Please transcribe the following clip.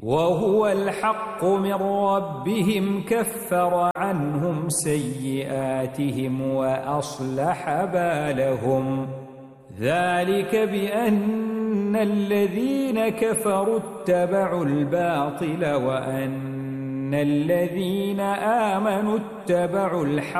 وهو الحق من ربهم كفر عنهم سيئاتهم وأصلح بالهم ذلك بأن الذين كفروا اتبعوا الباطل وأن الذين آمنوا اتبعوا الحق